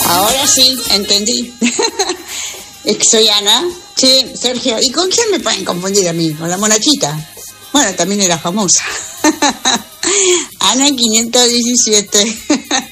Ahora sí, entendí. Es que soy Ana. Sí, Sergio. ¿Y con quién me pueden confundir a mí? Con la monachita. Bueno, también era famosa. Ana 517.